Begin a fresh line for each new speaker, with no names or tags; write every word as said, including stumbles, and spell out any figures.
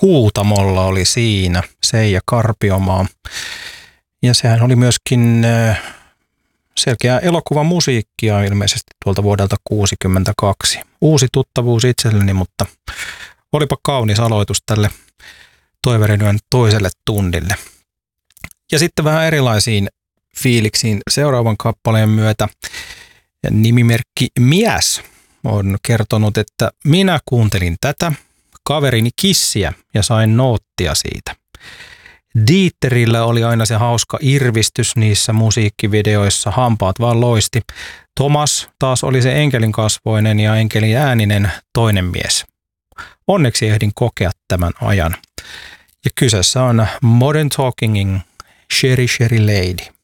Kuutamolla oli siinä Seija Karpiomaa. Ja sehän oli myöskin selkeää elokuvan musiikkia ilmeisesti tuolta vuodelta kuusikymmentäkaksi. Uusi tuttavuus itselleni, mutta olipa kaunis aloitus tälle Toivereiden toiselle tunnille. Ja sitten vähän erilaisiin fiiliksiin seuraavan kappaleen myötä. Nimimerkki Mies on kertonut, että minä kuuntelin tätä kaverini Kissiä ja sain noottia siitä. Dieterillä oli aina se hauska irvistys niissä musiikkivideoissa, hampaat vaan loisti. Thomas taas oli se enkelin kasvoinen ja enkelin ääninen toinen mies. Onneksi ehdin kokea tämän ajan. Ja kyseessä on Modern Talkingin Sherry Sherry Lady.